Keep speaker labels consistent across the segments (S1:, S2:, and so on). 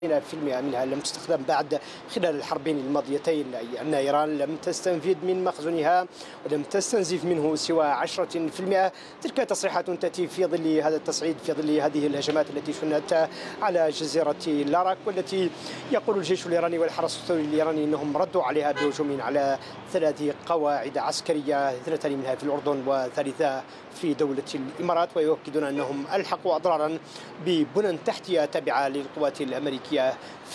S1: منها لم تستخدم بعد خلال الحربين الماضيتين، أي أن إيران لم تستنفد من مخزونها ولم تستنزف منه سوى 10%. تلك تصريحات تأتي في ظل هذا التصعيد، في ظل هذه الهجمات التي شنت على جزيرة لاراك، والتي يقول الجيش الإيراني والحرس الثوري الإيراني أنهم ردوا عليها بهجوم على 3 قواعد عسكرية، 2 منها في الأردن وثالثة في دولة الإمارات، ويؤكدون أنهم ألحقوا أضرارا ببنى تحتية تابعة للقوات الأمريكية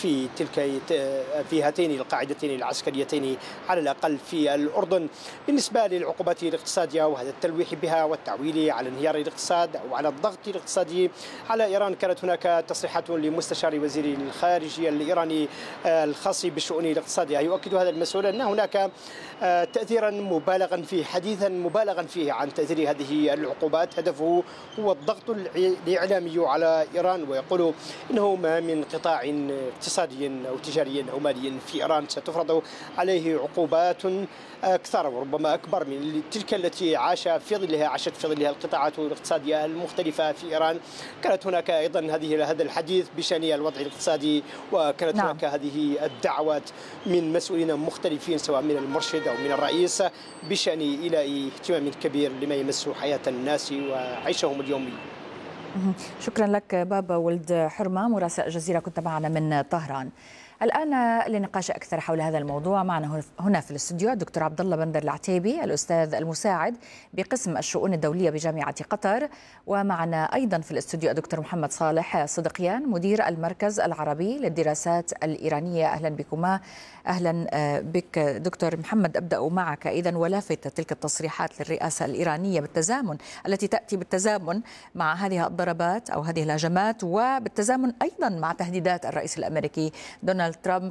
S1: في هاتين القاعدتين العسكريتين على الأقل في الأردن. بالنسبة للعقوبات الاقتصادية وهذا التلويح بها والتعويل على انهيار الاقتصاد أو على الضغط الاقتصادي على إيران، كانت هناك تصريحات لمستشار وزير الخارجية الإيراني الخاص بالشؤون الاقتصادية يؤكد هذا المسؤول أن هناك تأثيرا مبالغا فيه، حديثا مبالغا فيه عن تأثير هذه العقوبات، هدفه هو الضغط الإعلامي على إيران، ويقول إنه ما من قطاع اقتصادي أو تجاري أو مالي في إيران ستفرض عليه عقوبات أكثر وربما أكبر من تلك التي عاشت في ظلها القطاعات الاقتصادية المختلفة في إيران. كانت هناك أيضا هذا الحديث بشأن الوضع الاقتصادي، وكانت هناك هذه الدعوات من مسؤولين مختلفين سواء من المرشد أو من الرئيس بشأن إيلاء اهتمام كبير لما يمس حياة الناس وعيشهم اليومي.
S2: شكرا لك بابا ولد حرمة مراسل الجزيرة، كنت معنا من طهران. الآن لنقاش أكثر حول هذا الموضوع معنا هنا في الاستوديو الدكتور عبد الله بندر العتيبي، الأستاذ المساعد بقسم الشؤون الدولية بجامعة قطر، ومعنا أيضا في الاستوديو الدكتور محمد صالح صدقيان مدير المركز العربي للدراسات الإيرانية. أهلا بكما. أهلا بك دكتور محمد. أبدأ معك إذن، ولافتة تلك التصريحات للرئاسة الإيرانية بالتزامن التي تأتي بالتزامن مع هذه الضربات أو هذه الهجمات، وبالتزامن أيضا مع تهديدات الرئيس الأمريكي دونالد ترامب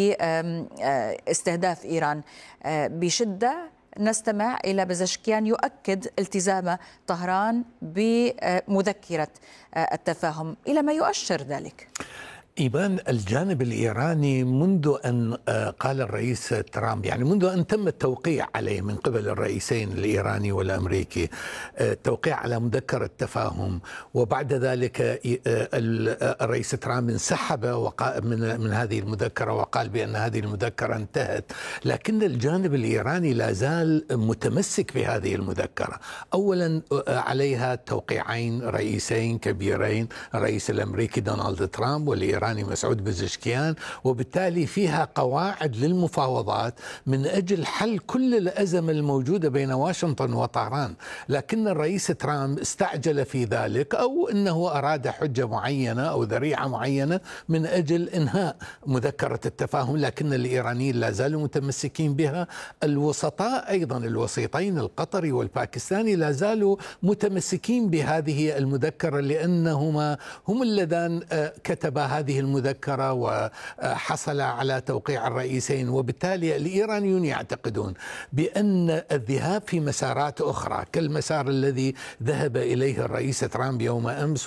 S2: باستهداف إيران بشدة. نستمع إلى بزشكيان يؤكد التزام طهران بمذكرة التفاهم. إلى ما يؤشر ذلك؟
S3: إيبان الجانب الإيراني منذ أن قال الرئيس ترامب، يعني منذ أن تم التوقيع عليه من قبل الرئيسين الإيراني والأمريكي، التوقيع على مذكرة تفاهم، وبعد ذلك الرئيس ترامب انسحب من هذه المذكرة وقال بأن هذه المذكرة انتهت، لكن الجانب الإيراني لا زال متمسك بهذه المذكرة. أولا عليها توقيعين رئيسين كبيرين، الرئيس الأمريكي دونالد ترامب والإيراني مسعود بزشكيان، وبالتالي فيها قواعد للمفاوضات من أجل حل كل الأزمة الموجودة بين واشنطن وطهران. لكن الرئيس ترامب استعجل في ذلك، أو أنه أراد حجة معينة أو ذريعة معينة من أجل إنهاء مذكرة التفاهم، لكن الإيرانيين لا زالوا متمسكين بها. الوسطاء أيضا، الوسيطين القطري والباكستاني، لا زالوا متمسكين بهذه المذكرة، لأنهما هم اللذان كتبا هذه المذكرة وحصل على توقيع الرئيسين. وبالتالي الإيرانيون يعتقدون بأن الذهاب في مسارات أخرى كالمسار الذي ذهب إليه الرئيس ترامب يوم أمس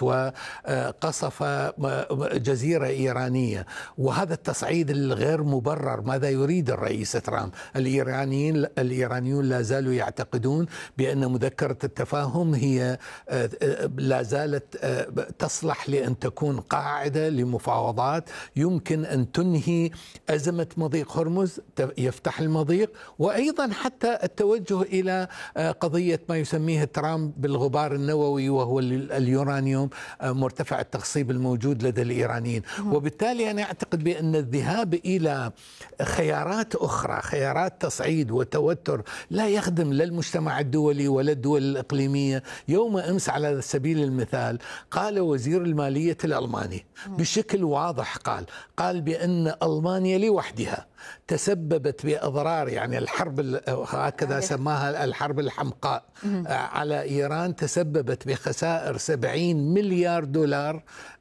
S3: وقصف جزيرة إيرانية، وهذا التصعيد الغير مبرر. ماذا يريد الرئيس ترامب؟ الإيرانيون لا زالوا يعتقدون بأن مذكرة التفاهم هي لا زالت تصلح لأن تكون قاعدة لمفاوضات يمكن أن تنهي أزمة مضيق هرمز، يفتح المضيق، وأيضا حتى التوجه إلى قضية ما يسميه ترامب بالغبار النووي، وهو اليورانيوم مرتفع التخصيب الموجود لدى الإيرانيين. وبالتالي أنا أعتقد بأن الذهاب إلى خيارات أخرى، خيارات تصعيد وتوتر، لا يخدم لا المجتمع الدولي ولا الدول الإقليمية. يوم أمس على سبيل المثال قال وزير المالية الألماني بشكل واضح، قال بأن ألمانيا لوحدها تسببت بأضرار، يعني الحرب هكذا سماها الحرب الحمقاء على إيران، تسببت بخسائر 70 مليار دولار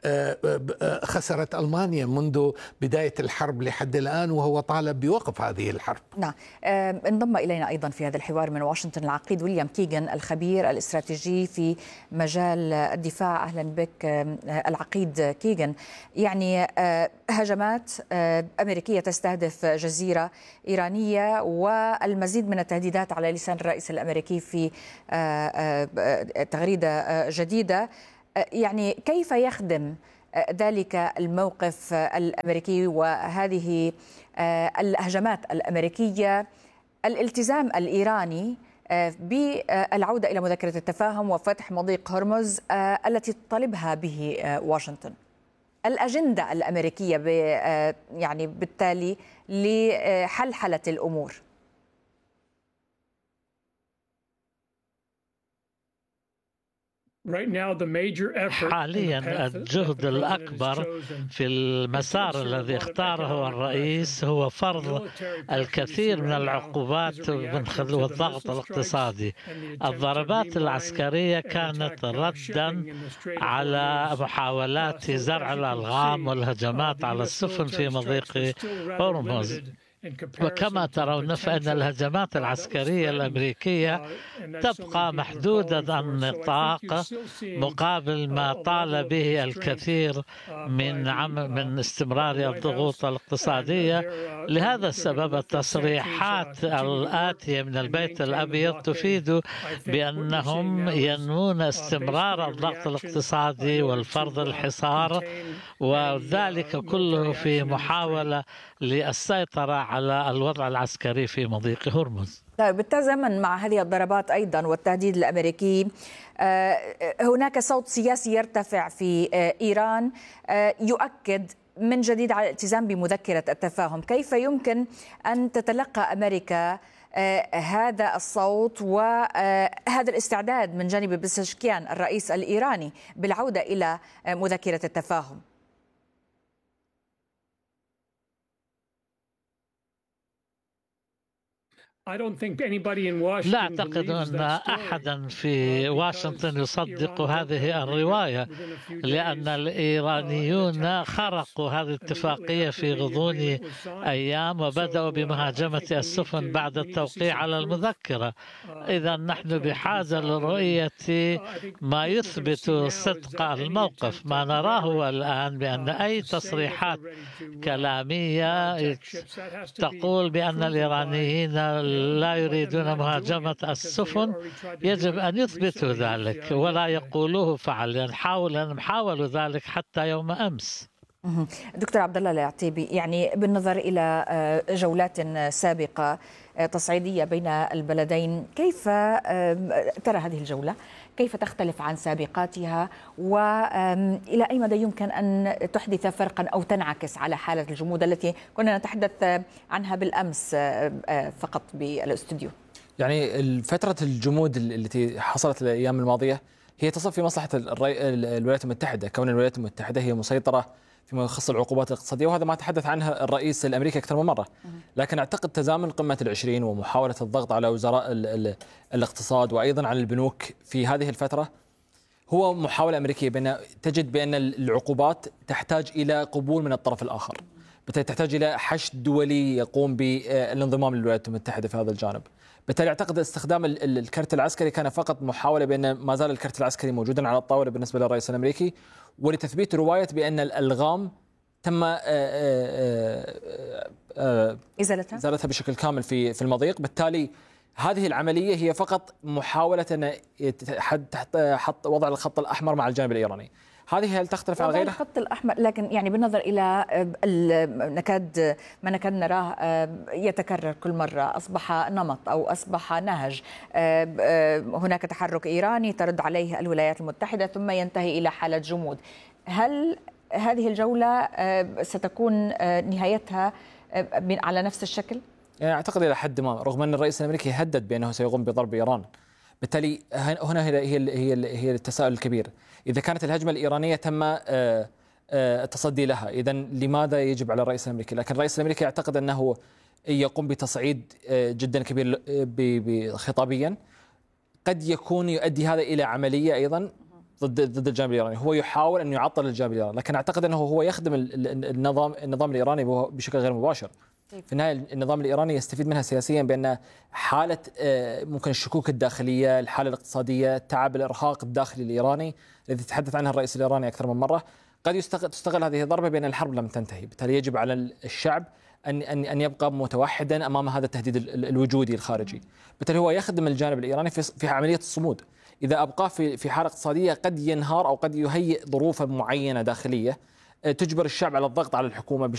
S3: خسرت ألمانيا منذ بداية الحرب لحد الآن، وهو طالب بوقف هذه الحرب.
S2: نعم. انضم إلينا أيضا في هذا الحوار من واشنطن العقيد ويليام كيغان الخبير الاستراتيجي في مجال الدفاع. أهلا بك العقيد كيغان. يعني هجمات أمريكية تستهدف جزيرة إيرانية والمزيد من التهديدات على لسان الرئيس الأمريكي في تغريدة جديدة، يعني كيف يخدم ذلك الموقف الأمريكي وهذه الهجمات الأمريكية الالتزام الإيراني بالعودة إلى مذكرة التفاهم وفتح مضيق هرمز التي تطالبها به واشنطن؟ الأجندة الأمريكية يعني بالتالي لحلحلة الأمور.
S4: حاليا الجهد الأكبر في المسار الذي اختاره الرئيس هو فرض الكثير من العقوبات والضغط الاقتصادي. الضربات العسكرية كانت ردا على محاولات زرع الألغام والهجمات على السفن في مضيق هرمز. وكما ترون فإن الهجمات العسكرية الأمريكية تبقى محدودة النطاق مقابل ما طال به الكثير من استمرار الضغوط الاقتصادية. لهذا السبب التصريحات الآتية من البيت الأبيض تفيد بأنهم ينوون استمرار الضغط الاقتصادي والفرض الحصار، وذلك كله في محاولة للسيطرة على الوضع العسكري في مضيق هرمز.
S2: طيب، بالتزامن مع هذه الضربات أيضا والتهديد الأمريكي، هناك صوت سياسي يرتفع في إيران يؤكد من جديد على الالتزام بمذكرة التفاهم. كيف يمكن أن تتلقى أمريكا هذا الصوت وهذا الاستعداد من جانب بزشكيان الرئيس الإيراني بالعودة إلى مذكرة التفاهم؟
S4: لا أعتقد أن أحدا في واشنطن يصدق هذه الرواية، لأن الإيرانيون خرقوا هذه الاتفاقية في غضون أيام وبدأوا بمهاجمة السفن بعد التوقيع على المذكرة. إذا نحن بحاجة لرؤية ما يثبت صدق الموقف. ما نراه الآن بأن أي تصريحات كلامية تقول بأن الإيرانيين لا يريدون مهاجمة السفن يجب أن يثبتوا ذلك ولا يقولوه فعلا. حاولوا ذلك حتى يوم أمس.
S2: دكتور عبد الله العتيبي، يعني بالنظر إلى جولات سابقة تصعيدية بين البلدين، كيف ترى هذه الجولة؟ كيف تختلف عن سابقاتها؟ وإلى أي مدى يمكن أن تحدث فرقا أو تنعكس على حالة الجمود التي كنا نتحدث عنها بالأمس فقط بالاستوديو؟
S5: يعني فترة الجمود التي حصلت الأيام الماضية هي تصب في مصلحة الولايات المتحدة، كون الولايات المتحدة هي مسيطرة فيما يخص العقوبات الاقتصادية، وهذا ما تحدث عنها الرئيس الأمريكي أكثر من مرة. لكن أعتقد تزامن قمة العشرين ومحاولة الضغط على وزراء الاقتصاد وأيضا على البنوك في هذه الفترة هو محاولة أمريكية بأن تجد بأن العقوبات تحتاج إلى قبول من الطرف الآخر، بالتالي تحتاج إلى حشد دولي يقوم بالانضمام للولايات المتحدة في هذا الجانب. بالتالي أعتقد استخدام الكرت العسكري كان فقط محاولة بأن ما زال الكرت العسكري موجودا على الطاولة بالنسبة للرئيس الأمريكي، ولتثبيت رواية بأن الألغام تم إزالتها بشكل كامل في المضيق. بالتالي هذه العملية هي فقط محاولة أن حط وضع الخط الأحمر مع الجانب الإيراني. هذه هل تختلف عن غيرها؟
S2: الخط الأحمر، لكن يعني بالنظر إلى ما نكاد نراه يتكرر كل مرة، أصبح نمط أو أصبح نهج. هناك تحرك إيراني ترد عليه الولايات المتحدة ثم ينتهي إلى حالة جمود. هل هذه الجولة ستكون نهايتها على نفس الشكل؟
S5: يعني أعتقد إلى حد ما، رغم أن الرئيس الأمريكي هدد بأنه سيقوم بضرب إيران. بالتالي هنا هي التساؤل الكبير، إذا كانت الهجمة الإيرانية تم التصدي لها، إذا لماذا يجب على الرئيس الأمريكي؟ لكن الرئيس الأمريكي يعتقد أنه يقوم بتصعيد جدا كبير خطابيا، قد يكون يؤدي هذا إلى عملية أيضا ضد الجانب الإيراني. هو يحاول أن يعطل الجانب الإيراني، لكن أعتقد أنه هو يخدم النظام الإيراني بشكل غير مباشر. في النهاية النظام الإيراني يستفيد منها سياسيا، بأن حالة ممكن الشكوك الداخلية، الحالة الاقتصادية، تعب الإرهاق الداخلي الإيراني الذي تحدث عنها الرئيس الإيراني أكثر من مرة، قد تستغل هذه الضربة بأن الحرب لم تنتهي. بالتالي يجب على الشعب أن يبقى متوحدا أمام هذا التهديد الوجودي الخارجي. بالتالي هو يخدم الجانب الإيراني في عملية الصمود. إذا أبقاه في حالة اقتصادية قد ينهار أو قد يهيئ ظروفا معينة داخلية تجبر الشعب على الضغط على الحكومة